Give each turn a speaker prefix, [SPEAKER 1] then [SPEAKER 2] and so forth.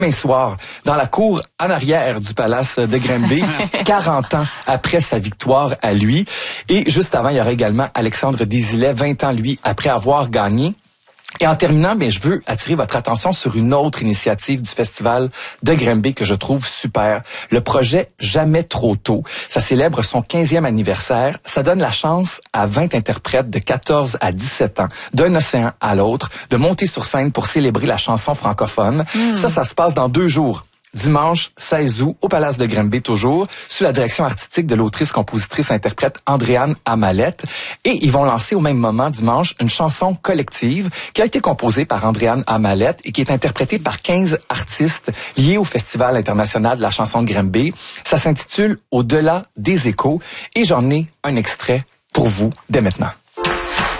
[SPEAKER 1] Demain soir, dans la cour en arrière du Palace de Granby, 40 ans après sa victoire à lui. Et juste avant, il y aura également Alexandre Désilet, 20 ans, lui, après avoir gagné. Et en terminant, je veux attirer votre attention sur une autre initiative du Festival de Granby que je trouve super. Le projet Jamais trop tôt. Ça célèbre son 15e anniversaire. Ça donne la chance à 20 interprètes de 14 à 17 ans, d'un océan à l'autre, de monter sur scène pour célébrer la chanson francophone. Ça se passe dans 2 jours. Dimanche 16 août, au Palace de Granby toujours, sous la direction artistique de l'autrice, compositrice, interprète Andréane Amalette. Et ils vont lancer au même moment, dimanche, une chanson collective qui a été composée par Andréane Amalette et qui est interprétée par 15 artistes liés au Festival international de la chanson de Granby. Ça s'intitule Au-delà des échos et j'en ai un extrait pour vous dès maintenant.